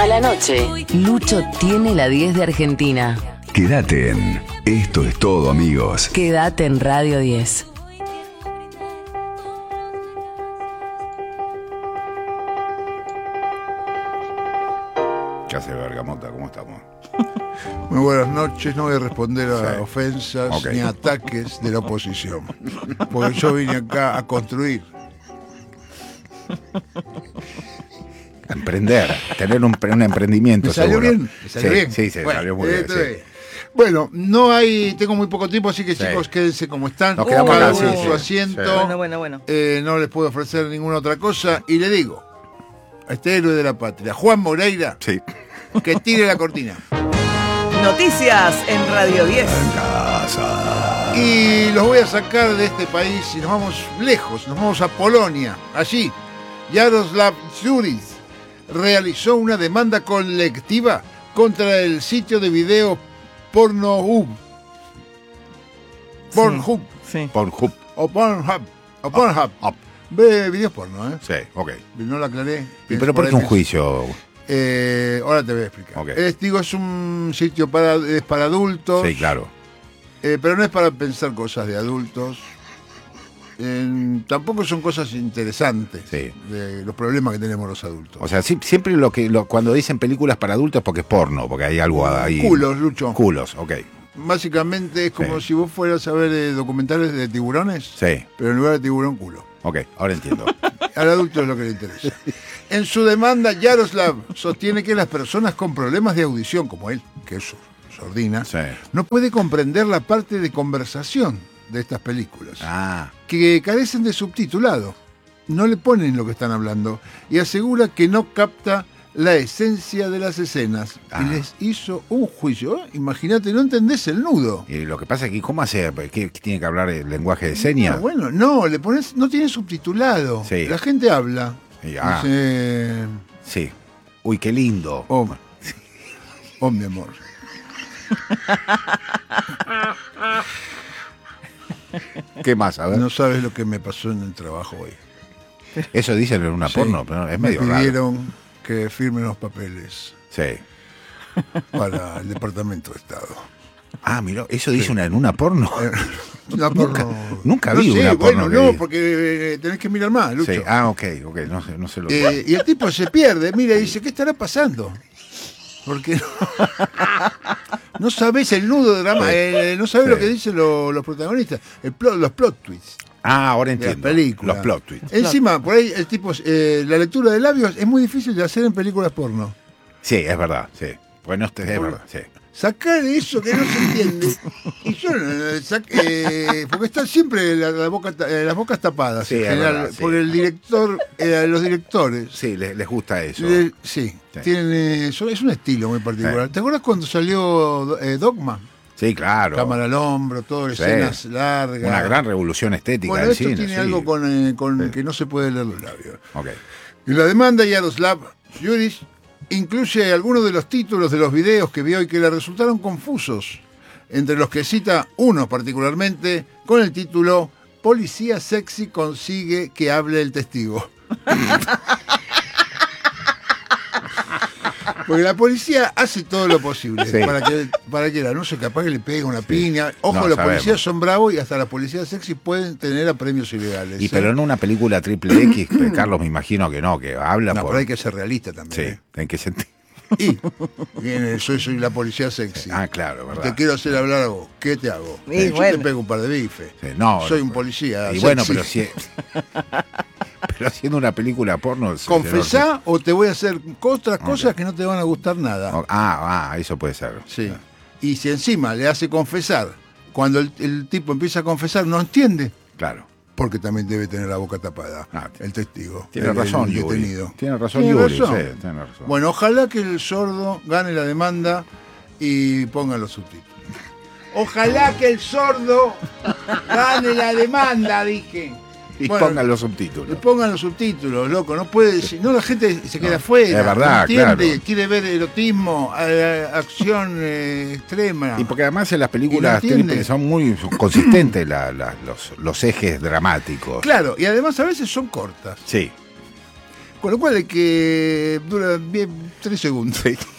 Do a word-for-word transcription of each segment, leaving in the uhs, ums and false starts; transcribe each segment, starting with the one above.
A la noche, Lucho tiene la diez de Argentina. Quédate en Esto es todo, amigos. Quédate en Radio diez. ¿Qué hace Bergamota? ¿Cómo estamos? Muy buenas noches, no voy a responder a Sí. ofensas Okay. ni ataques de la oposición, porque yo vine acá a construir. A emprender, tener un, un emprendimiento. ¿Me salió seguro. bien? ¿Me salió sí, bien? Sí, se Bueno, salió muy bien. esto sí. es. Bueno, no hay, tengo muy poco tiempo, así que Sí. chicos, quédense como están. Nos quedamos cada acá, uno sí, en sí, su asiento. sí. Bueno, bueno, bueno. Eh, no les puedo ofrecer ninguna otra cosa. Y le digo a este héroe de la patria, Juan Moreira, Sí. que tire la cortina. Noticias en Radio diez. Y los voy a sacar de este país y nos vamos lejos, nos vamos a Polonia. Allí, Jaroslav Zuriz realizó una demanda colectiva contra el sitio de video Pornhub. Pornhub Sí. Pornhub. o Pornhub o Pornhub. Up. Ve videos porno, ¿eh? Sí, ok. No lo aclaré. ¿Y pero por qué un juicio? Eh, ahora te voy a explicar. Ok. Es, digo, es un sitio para, es para adultos. Sí, claro. Eh, pero no es para pensar cosas de adultos. Eh, tampoco son cosas interesantes Sí. de los problemas que tenemos los adultos. O sea, sí, siempre lo que lo, cuando dicen películas para adultos es porque es porno, porque hay algo ahí. Culos, Lucho. Culos, ok. Básicamente es como Sí. si vos fueras a ver eh, documentales de tiburones, Sí, pero en lugar de tiburón, culo. ok, ahora entiendo. Al adulto es lo que le interesa. En su demanda, Jaroslav sostiene que las personas con problemas de audición, como él, que es sordina, Sí. no puede comprender la parte de conversación de estas películas, Ah, que carecen de subtitulado. No le ponen lo que están hablando y asegura que no capta la esencia de las escenas. Ah. Y les hizo un juicio. Imagínate, no entendés el nudo. y lo que pasa es que, ¿cómo hace? ¿Qué, qué tiene que hablar el lenguaje de señas? No, bueno, no, le pones, no tiene subtitulado. Sí. La gente habla. Y, ah. Dice, Sí. Uy, qué lindo. oh, oh, mi amor. ¿Qué más? A ver. No sabes lo que me pasó en el trabajo hoy. Eso dicen en una Sí. porno, pero es Me medio raro. pidieron que firme los papeles Sí. para el Departamento de Estado. Ah, mira, eso dice una en una porno. Una Nunca- porno- nunca no vi sé, una porno Bueno, que no, diga. porque eh, tenés que mirar más, Lucho. Sí. Ah, ok, ok, no sé, no sé lo que. Eh, y el tipo se pierde, mira, y dice, ¿qué estará pasando? Porque no, no sabés el nudo drama, eh, no sabés Sí. lo que dicen lo- los protagonistas, el plot- los plot twists Ah, ahora de la entiendo. película. Los plot twists. Encima, por ahí el tipo, eh, la lectura de labios es muy difícil de hacer en películas porno. Sí, es verdad, sí. Bueno, este es verdad, sí. Sacar eso que no se entiende. Y yo, eh, sac- eh, porque están siempre la, la boca, ta- eh, las bocas tapadas, Sí, en es general, verdad, sí. porque el director, eh, los directores, Sí, les, les gusta eso. le- sí, Sí. tienen, eh, son- es un estilo muy particular. Sí. ¿Te acuerdas cuando salió eh, Dogma? Sí, claro. Cámara al hombro, todo, Sí. escenas largas. Una gran revolución estética Bueno, del esto cine. tiene sí. algo con, eh, con Sí. que no se puede leer los labios. Ok. Y la demanda de Jaroslav Zuriz incluye algunos de los títulos de los videos que vio y que le resultaron confusos, entre los que cita uno particularmente con el título Policía sexy consigue que hable el testigo. Porque la policía hace todo lo posible Sí. para que para que la no se capaz que le pegue una piña. Ojo, No, los sabemos. policías son bravos y hasta las policías sexy pueden tener a premios ilegales. Y ¿eh? pero en una película triple X, que Carlos me imagino que no, que habla No, por. pero hay que ser realista también. Sí, ¿eh? ¿en qué sentido? Y viene, soy, soy la policía sexy. Ah, claro, verdad. Te quiero hacer hablar a vos. ¿Qué te hago? Y Eh, Yo bueno. te pego un par de bifes. Sí, no, soy no, un policía. Y sexy. bueno, pero si. Pero haciendo una película porno. se- Confesá o te voy a hacer otras cosas que no te van a gustar nada. Ah, ah, eso puede ser. Sí. Y si encima le hace confesar, cuando el, el tipo empieza a confesar, no entiende, Claro. porque también debe tener la boca tapada, Ah, el testigo. Tiene el- razón, el Yuri. detenido. Tiene razón, Tiene Yuri. razón. Sí, tiene razón. Bueno, ojalá que el sordo gane la demanda y ponga los subtítulos. Ojalá que el sordo gane la demanda, dije. y bueno, pongan los Le subtítulos. pongan los subtítulos, loco. No puede decir. No, la gente se queda No, afuera. es verdad, no entiende, claro. quiere ver erotismo, eh, acción eh, extrema. Y porque además en las Y películas no entiende. triple son muy consistentes la- la- los, los ejes dramáticos. Claro, y además a veces son cortas. Sí. Con lo cual hay que dura bien tres segundos.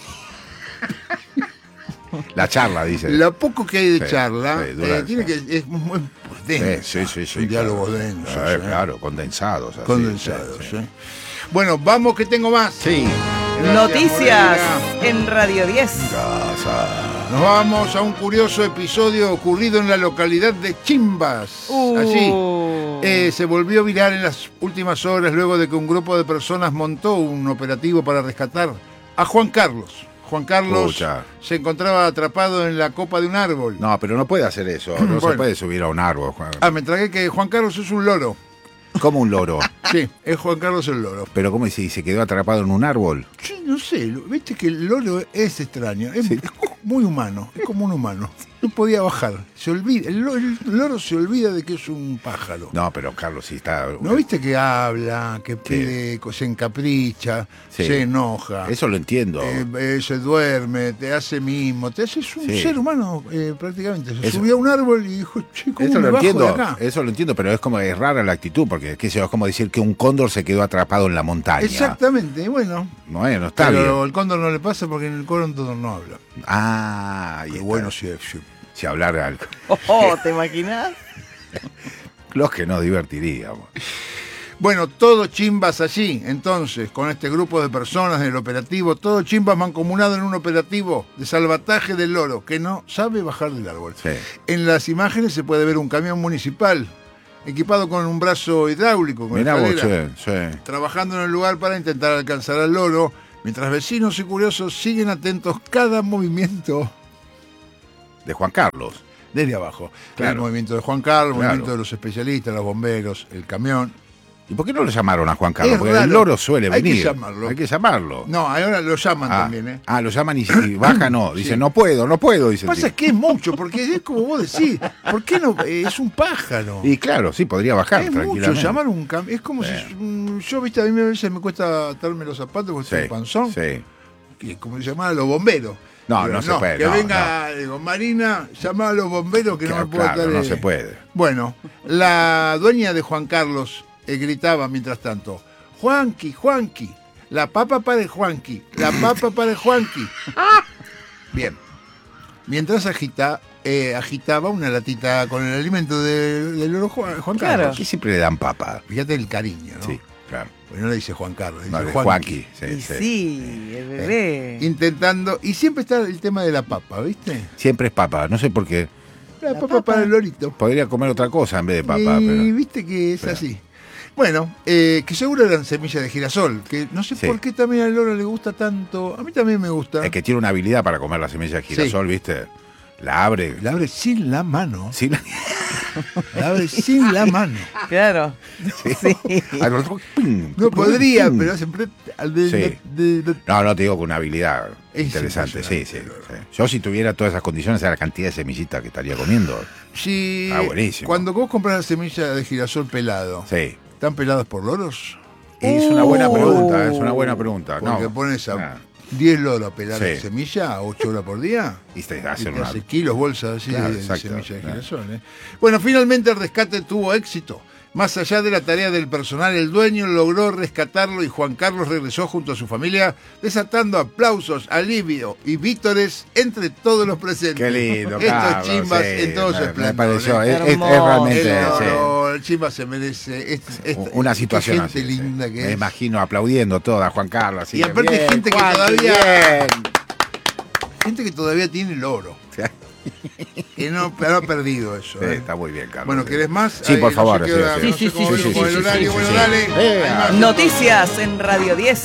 La charla, dice. Lo poco que hay de Sí, charla sí, dura eh, tiene eso. que es muy denso. Sí, sí, sí, sí, Un diálogo claro. denso. Eh, ¿sí? Claro, condensados. así, Condensados. sí, sí. ¿sí? Bueno, vamos que tengo más. Sí. Gracias, Noticias Moreira. en Radio diez. Casa. Nos vamos a un curioso episodio ocurrido en la localidad de Chimbas. Uh. Allí eh, se volvió viral en las últimas horas luego de que un grupo de personas montó un operativo para rescatar a Juan Carlos. Juan Carlos Pucha. se encontraba atrapado en la copa de un árbol. No, pero no puede hacer eso. No se Bueno. puede subir a un árbol, Juan. Ah, me tragué que Juan Carlos es un loro. Como un loro. Sí, es Juan Carlos el loro. Pero ¿cómo si se quedó atrapado en un árbol? Sí, no sé, lo- viste que el loro es extraño, es, Sí. es muy humano, es como un humano. No podía bajar, se olvida, el loro, el loro se olvida de que es un pájaro. No, pero Carlos sí está. ¿No viste que habla, que pide, se encapricha, Sí. se enoja, Eso lo entiendo. eh, eh, se duerme, te hace mismo, te hace es un Sí. ser humano eh, prácticamente. Se Eso- subió a un árbol y dijo, che, ¿cómo Eso me lo bajo entiendo, de acá? eso lo entiendo, pero es como es rara la actitud, porque qué sé yo, es como decir que un cóndor se quedó atrapado en la montaña. Exactamente, bueno. Bueno, está Pero bien. el cóndor no le pasa porque en el cóndor no habla. Ah, y Qué está. bueno si, si Si hablara algo. Oh, oh, ¿te imaginas? Los que nos divertiríamos. Bueno, todo Chimbas allí, entonces, con este grupo de personas del operativo, todo Chimbas mancomunado en un operativo de salvataje del loro, que no sabe bajar del árbol. Sí. En las imágenes se puede ver un camión municipal, equipado con un brazo hidráulico, con Mirá vos, escalera, che, sí. trabajando en el lugar para intentar alcanzar al loro, mientras vecinos y curiosos siguen atentos cada movimiento De Juan Carlos. desde abajo. Claro. El movimiento de Juan Carlos, el Claro. movimiento de los especialistas, los bomberos, el camión. ¿Y por qué no lo llamaron a Juan Carlos? Es Porque raro. el loro suele Hay que venir. llamarlo. Hay que llamarlo. No, ahora lo llaman ah, también, ¿eh? ah, lo llaman y, y baja no. Dice, Sí. no puedo, no puedo, dice el Pasa tipo. que es mucho, porque es como vos decís, ¿por qué no? Eh, Es un pájaro. Y claro, sí, podría bajar Es mucho tranquilamente. llamar un camión. Es como si mm, yo, viste, a mí a veces me cuesta atarme los zapatos porque Sí, soy panzón. sí. Que como llamar a los bomberos. No, no se puede, Que no, venga, digo, Marina, llama a los bomberos que no Claro, me puedo claro, atar, no eh. se puede. Bueno, la dueña de Juan Carlos eh, gritaba mientras tanto, Juanqui, Juanqui, la papa para el Juanqui, la papa para el Juanqui. Bien. Mientras agita, eh, agitaba una latita con el alimento de- del oro Juan, Juan Claro. Carlos. ¿Por qué siempre le dan papa? Fíjate el cariño, ¿no? Sí, claro. Pues no le dice Juan Carlos, le No, dice de Juanqui. Juanqui. Sí, Y sí. sí, el bebé. Intentando, y siempre está el tema de la papa, ¿viste? Siempre es papa, no sé por qué. La, La papa, papa. para el lorito. Podría comer otra cosa en vez de papa, y pero... viste que es pero- así. Bueno, eh, que seguro eran semillas de girasol, que no sé Sí. por qué también al loro le gusta tanto. A mí también me gusta. Es que tiene una habilidad para comer la semilla de girasol, ¿viste? La abre. La abre sin la mano. Sí, la- La abre sin la mano. Claro. Sí. al otro, pum, No podría, pum. pero siempre... al de- Sí. de- de- No, no, te digo con una habilidad Es interesante. Sí, sí, impresionante, sí. Yo si tuviera todas esas condiciones, era la cantidad de semillitas que estaría comiendo. Si, Ah, buenísimo. Cuando vos compras la semilla de girasol pelado, Sí. ¿están pelados por loros? Es una buena Oh. pregunta, es una buena pregunta. Porque No. pones a Ah, diez loros a pelar Sí. la semilla a ocho horas por día. y te Y hacen te una... hace kilos, bolsas así Claro, de, de exacto, semilla de claro. girasol. ¿eh? Bueno, finalmente el rescate tuvo éxito. Más allá de la tarea del personal, el dueño logró rescatarlo y Juan Carlos regresó junto a su familia, desatando aplausos, alivio y vítores entre todos los presentes. Qué lindo, Estos Carlos, chimbas sí, en todo su me- me esplendor. pareció, ¿eh? es, es- es Hermoso. realmente... El, sí. oro, el chimba se merece es- es- Una qué situación gente así. sí. linda que Me es. imagino aplaudiendo toda Juan Carlos. Así Y que, aparte bien, gente que Juanqui, todavía- bien. Gente que todavía tiene el oro. Que no, no ha perdido eso. Sí, ¿eh? está muy bien, Carlos. Bueno, sí. ¿querés más? Sí, Ahí, por no favor. sé qué sí, hora- sí. no sé Sí, cómo sí, vino sí, con el sí, horario. sí, Bueno, sí. dale. Eh, Hay más. Noticias en Radio diez.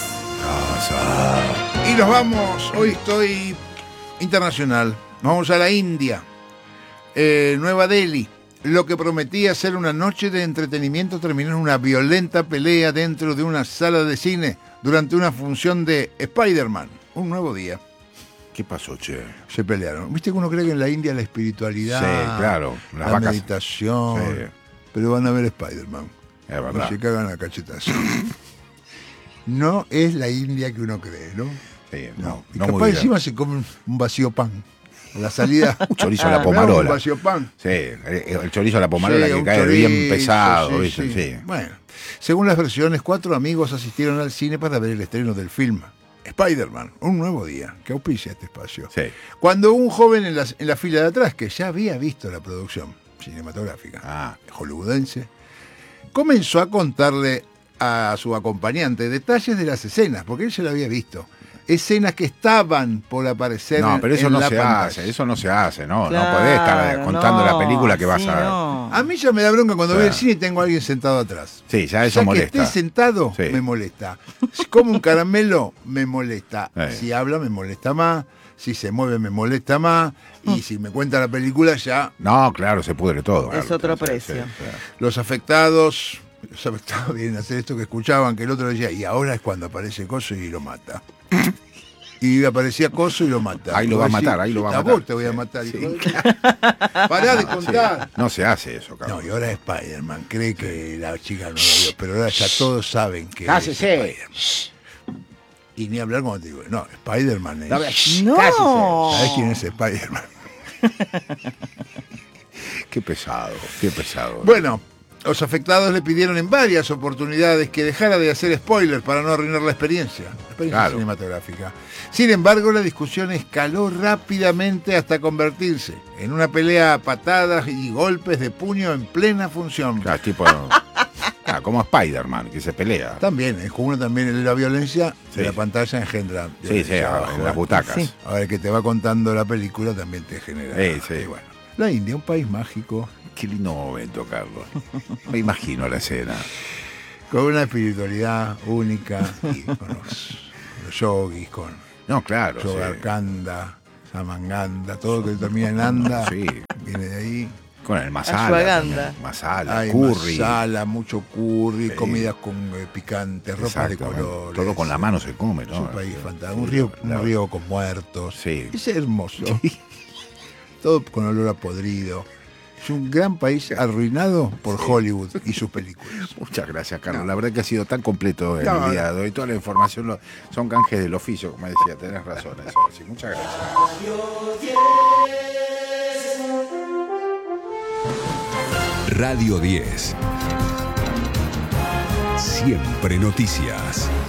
Casa. Y nos vamos. Hoy estoy internacional. Nos vamos a la India. Eh, Nueva Delhi. Lo que prometía ser una noche de entretenimiento terminó en una violenta pelea dentro de una sala de cine durante una función de Spider-Man. Un nuevo día. ¿Qué pasó, che? Se pelearon. ¿Viste que uno cree que en la India la espiritualidad, Sí, claro, las la vacas- meditación, Sí. pero van a ver Spider-Man? Es Y verdad. se cagan a cachetazo. No es la India que uno cree, ¿no? Sí, No. no, Y no capaz muy bien. encima se come un vacío pan. La salida. Un chorizo a la Un pomarola. vacío pan. Sí, el, el chorizo a la pomarola Sí, que un cae chorizo, bien pesado, sí, ¿viste? sí. Sí. Bueno, según las versiones, cuatro amigos asistieron al cine para ver el estreno del film Spider-Man, un nuevo día, que auspicia este espacio. Sí. Cuando un joven en la, en la fila de atrás, que ya había visto la producción cinematográfica Ah. hollywoodense, comenzó a contarle a su acompañante detalles de las escenas, porque él ya lo había visto. Escenas que estaban por aparecer No, en, pero eso en no la se pantalla. hace, eso no se hace, no, Claro, no podés estar contando no, la película que vas sí, a... no. A mí ya me da bronca cuando voy Claro. al cine y tengo a alguien sentado atrás. Sí, ya eso Ya que molesta. esté sentado, Sí. me molesta. Si como un caramelo, me molesta. Eh. Si habla, me molesta más. Si se mueve, me molesta más. Y si me cuenta la película, ya. No, claro, se pudre todo. Es claro. otro Sí, precio. sí, sí. Los afectados, los afectados vienen a hacer esto que escuchaban, que el otro decía, y ahora es cuando aparece Coso y lo mata. Y aparecía Coso y lo mata. Ahí lo Y va a vos decís, matar, ahí lo va a "A matar". vos te voy a Sí, matar. sí. hijo de- Pará de Sí. contar. No se hace eso, cabrón. No, y ahora es Spider-Man. Cree que la chica no lo vio, pero ahora ya todos saben que Cállese. es Spider-Man. Y ni hablar como te digo, no, Spider-Man es... No. ¿Sabés quién es Spider-Man? Qué pesado, qué pesado. Bueno, los afectados le pidieron en varias oportunidades que dejara de hacer spoilers para no arruinar la experiencia, la experiencia Claro. cinematográfica. Sin embargo, la discusión escaló rápidamente hasta convertirse en una pelea a patadas y golpes de puño en plena función. Claro, es tipo... ah, como Spider-Man, que se pelea. También, en uno también la violencia Sí. de la pantalla engendra Sí, sí, violencia abajo, abajo. en las butacas. Sí. Ahora el que te va contando la película también te genera. Sí, sí. Y bueno, la India, un país mágico, Qué lindo momento, Carlos. Me imagino la escena. con una espiritualidad única, y con los, los yogis, con No, claro. sí. Yogarkanda, Samanganda, todo lo que termina en anda, Sí. viene de ahí. Con el masala. Ashwagandha. también. Masala, Hay curry. masala, mucho curry, Sí. comidas con eh, picantes, ropas de Exactamente. colores. Todo con la mano se come, Es ¿no? un país Sí. fantástico. Un río, un La- río con muertos. Sí. Es hermoso. Todo con olor a podrido. Es un gran país arruinado por Hollywood y sus películas. Muchas gracias, Carlos. La verdad que ha sido tan completo el No, día de hoy. Toda la información lo- son canjes del oficio, como decía. Tenés razón. Eso. Sí, muchas gracias. Radio diez. Siempre noticias.